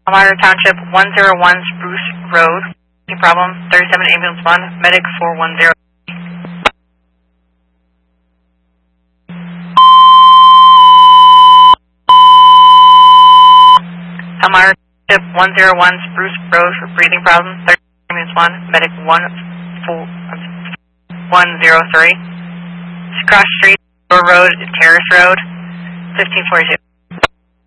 Elmira Township, 101 Spruce Road. Any problem? 37 Ambulance 1, Medic 410. Elmira Township, 101 Spruce Road for breathing problems. 37 Ambulance 1, Medic 103. Cross Street, Road, Terrace Road, 1542.